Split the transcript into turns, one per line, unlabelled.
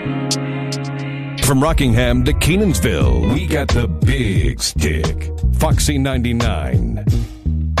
From Rockingham to Kenansville, we got the big stick. Foxy 99.